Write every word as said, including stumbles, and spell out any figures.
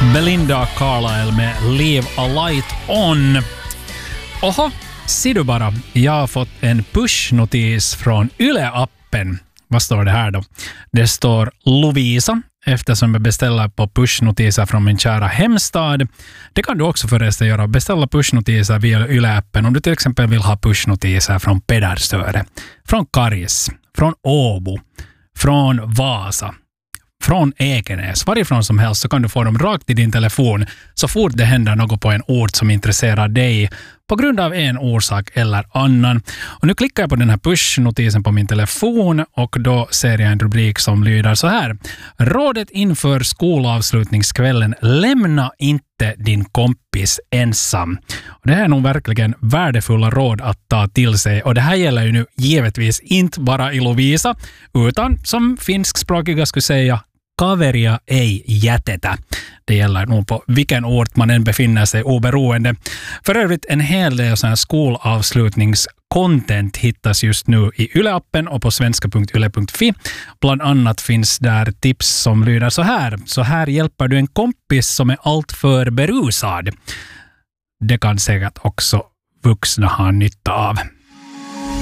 Belinda Carlisle med Leave a Light On. Oho, ser du bara, jag har fått en push-notis från Yle-appen. Vad står det här då? Det står Lovisa, eftersom jag beställer på push-notiser från min kära hemstad. Det kan du också förresten göra, beställa push-notiser via Yle-appen om du till exempel vill ha push-notiser från Pederstöre, från Karis, från Åbo, från Vasa, från Ekenäs, varifrån som helst så kan du få dem rakt i din telefon så fort det händer något på en ort som intresserar dig på grund av en orsak eller annan. Och nu klickar jag på den här push-notisen på min telefon och då ser jag en rubrik som lyder så här. Rådet inför skolavslutningskvällen: lämna inte din kompis ensam. Och det här är nog verkligen värdefulla råd att ta till sig. Och det här gäller ju nu givetvis inte bara i Lovisa utan som finskspråkiga skulle säga kaveria ei jätetä. Det gäller nog på vilken ort man än befinner sig oberoende. För övrigt en hel del sån här skolavslutningscontent hittas just nu i Yle-appen och på svenska punkt yle punkt fi. Bland annat finns där tips som lyder så här. Så här hjälper du en kompis som är alltför berusad. Det kan säkert också vuxna ha nytta av.